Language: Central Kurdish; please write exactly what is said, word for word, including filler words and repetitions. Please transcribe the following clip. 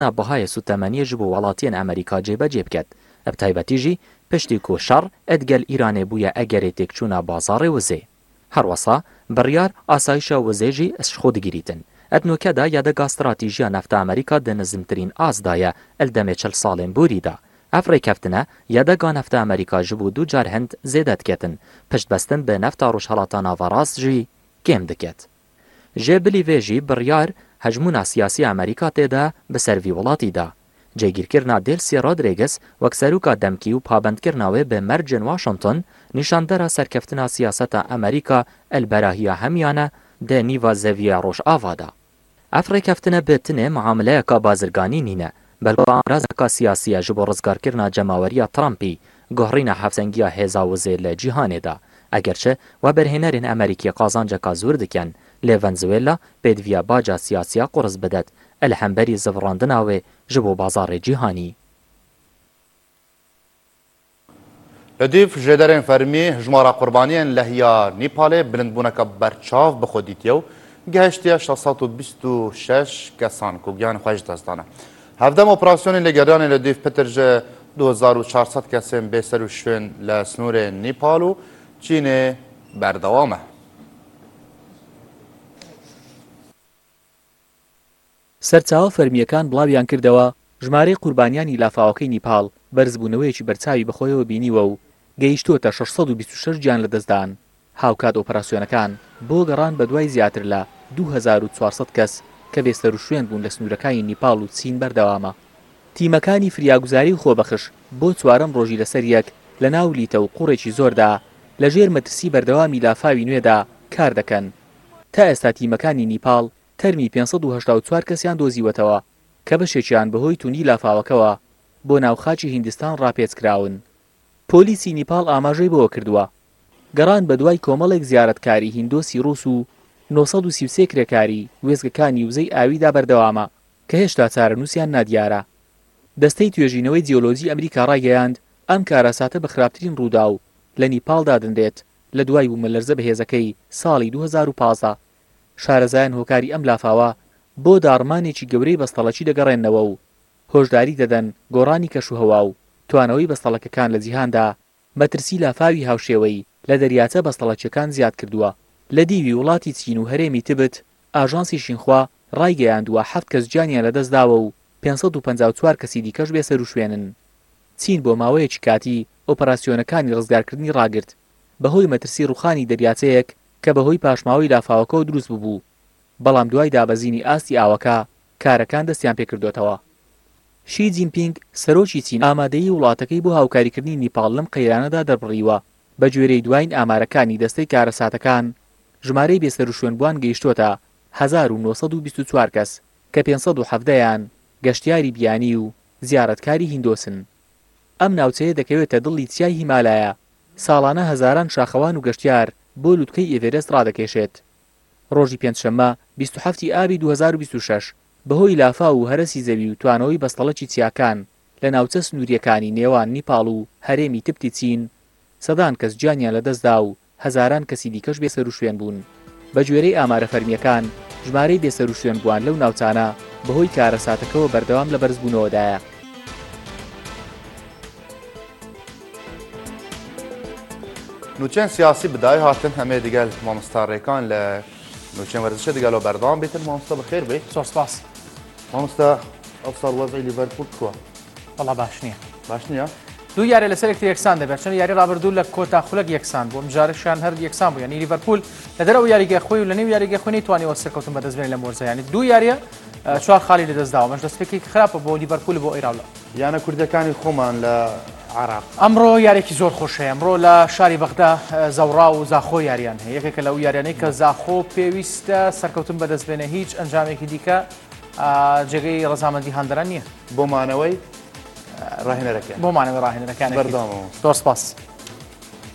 بەهای سوتەمەنیە ji bo welatiyên Amerîka jêbecê biket. Ev taybetî jî piştî ku şer edgel Îranê bûye egerê têkçûna bazarê wizê. Her wisa biryar asayişa wizê jî ji xwe digirîtin. Etnokeda yadega stratîjiya nefta Amerîka di nizmtirîn az da ye el demê çil salên borî de. Ev rêkeftina yadega nefta Amerîka ji bo du car hind zêde diketin. Piştbestin bi nefta rojhelata navarast jî kêm diket. Jê bilî vê jî biryar hejmûna siyasî Amerîka tê de bi ser vî welatî da. Cêgîrkirina Delcy Rodriguez wek serûka demkî û pabendkirina wê bi mercên Washington nîşandera serkeftina siyaseta Amerîka el berahiya hemiyan e dê nîva zeviya Rojava da. Ev rêkeftina bi tinê muameleyeka bazirganî nîne, belku amrazeka siyasî ye ji bo rizgarkirina cemaweriya Trumpî guhrîna hevzengiya hêza wizê li cîhanê da. Egerçi we berhênerên Amerîkî qazanceka zûr dikin, lê Venezuela pêdiviya baca siyasiya quruz bidet el hemberî zivirandina wê ji bo bazarê cîhanî. Li dîv jêderên fermî hejmara qurbaniyên lehiya Nîpalê bilindbûneka berçav bi xwe dîtiye û gihiştiye şeş sed û bîst û şeş kesan ku giyanê xwe ji dest dane. Hevdem operasyonên lêgeriyanê li dîv pitir ji du hezar û çar sed kesên bêser û şwên li snûrê Nîpal û Çînê berdewam e. سەرچاوە فەرمیەکان بڵاویان کردەوە ژمارەی قوربانیانی لافاوەکەی نیپال بەرزبوونەوەیەکی بەرچاوی بەخۆیەوە بینیوە و گەیشتووەتە شەش سەد و بیست و شەش گیان لەدەستدان. هاوکات ئۆپەراسیۆنەکان بۆ گەڕان بە دوای زیاتر لە دوو هەزار و چوار سەد کەس کە بێسەر و شوێن بوون لە سنوورەکانی نیپال و چین بەردەوامە. تیمەکانی فریاگوزاری و خۆبەخش بۆ چوارەم ڕۆژی لەسەر یەک لە ناو لیتە و قوڕێکی زۆردا لەژێر مەترسی بەردەوامی لافاوی نوێدا کار دەکەن. تا ئێستا تیمەکانی نیپال تەرمی پێنج سەد و هەشتا و چوار کەسیان دۆزیوەتەوە کە بەشێکیان بەهۆی توندی لافاوەکەوە بۆ ناوخاچی هیندستان ڕاپێچکراون. پۆلیسی نیپال ئاماژەی بۆوە کردووە گەڕان بە دوای کۆمەڵێک زیارەتکاری هیندۆسی ڕووس و نۆ سەد و سی و سێ کرێکاری وێزگەکانی وزەی ئاویدا بەردەوامە کە هێشتا چارەنووسیان نادیارە. دەستەی توێژینەوەی جیۆلۆجی ئەمریکا ڕایگەیاند ئەم کارەساتە بە خراپترین ڕوودا و لە نیپالدا دەندێت لە دوای بوومەلەرزە بەهێزەکەی ساڵی دوو هەزار و پانزدە. شارەزایان هۆکاری ئەم لافاوە بۆ داڕمانێکی گەورەی بەستەڵەکی دەگەڕێنەوە و هۆشداری دەدەن گۆڕانی کەشوهەوا و توانەوەی بەستەڵەکەکان لە جیهاندا مەترسی لافاوی هاوشێوەی لە دەریاچە بەستەڵەکیەکان زیاد کردووە. لە دیوی وڵاتی چین و هەرێمی تبت ئاژانسی شینخوا ڕایگەیاندووە حەفت کەس گیانیان لەدەستداوە و پێنج سەد و پەنجا و چوار کەسی دیکەش بێسەر و شوێنن. چین بۆ ماوەیەکی کاتی ئۆپەراسیۆنەکانی ڕزگارکردنی ڕاگرت بەهۆی مەترسی ڕووخانی دەریاچەیەک کە بەهۆی پاشماوەی لافاوەکەەوە دروست ببوو. بەڵام دوای دابەزینی ئاستی ئاوەکە کارەکان دەستیان پێکردوێتەوە. شی جینپینگ سەرۆکی چین ئامادەیی وڵاتەکەی بۆ هاوکاریکردنی نیپال لەم قەیرانەدا دەربڕیوە. بە گوێرەی دوایین ئامارەکانی دەستەی کارەساتەکان ژمارەی بێسەر و شوێنبووان گەیشتوتە هەزار و نۆ سەد و بیست و چوار کەس کە پێنج سەد و حەڤدەیان گەشتیاری بیانی و زیارەتکاری هیندۆسن. ئەم ناوچەیە دەکەوێتە دڵی چیای هیمالایە. ساڵانە هەزاران شاخەوان و گەشتیار بۆ لووتکەی ئێڤێرست ڕادەکێشێت. ڕۆژی پێنجشەممە بیست و هەفتی ئابی دوو هەزار و بیست و شەش بەهۆی لافا و هەرەسی زەوی و توانەوەی بەستەڵەکی چیاکان لە ناوچە سنووریەکانی نێوان نیپال و هەرێمی تبتی چین سەدان کەس گیانیان لەدەستدا و هەزاران کەسی دیکەش بێسەر و شوێن بوون. بە گوێرەی ئامارە فەرمیەکان ژمارەی بێسەر و شوێن بووان لەو ناوچانە بەهۆی کارەساتەکەەوە بەردەوام لە بەرزبوونەوەدایە. نوچێن سیاسی بدای هاتن هەمێ دیگەل مامۆستاڕێکان لە نوچێن وەرزشە دیگەلەوە بەردەوام بێتن. مامۆستا بەخێر بێ. زۆر سپاس. مامۆستا ئەو ساڵ وەزعی لیڤەرپوڵ کووە؟ وەڵا باش نییە. باش نییە؟ دوو یاری لەسەر یەکتر یەکسان دەبێت چون یاری ڕابردوو لە کۆتا خولەک یەکسان بوو. ئەم جارەشیان هەر یەکسان بوو. یعنی لیڤەرپوڵ لە دەرەوە یاریگای خۆی و لە نێو یاریگای خۆی نەیتوانیوە سەرکەوتن بەدەستبێنێت لە مۆرزە. یعنی دوو یاریە چوار خاڵی لەدەستداوە. مەش دەستپێکی خراپە بۆ لیڤەرپوڵ بۆ ئێراوڵە. یانە کوردەکانی خۆمان لە عراق. ئەمڕۆ یارێکی زۆر خۆشەیە. ئەمڕۆ لە شاری بەغدا زەورا و زاخۆ یاریان هەیە. یەکێکە لەو یاریانەی کە زاخۆ پێویستە سەرکەوتن بەدەستبێنێ هیچ ئەنجامێکی دیکە جێگەی ڕەزامەندی هەندەران نییە بۆ مانەوەی ڕاهێنەرەکان. بۆ مانەوەی ڕاهێنەرەکان بەردەوامەوە. زۆر سپاس.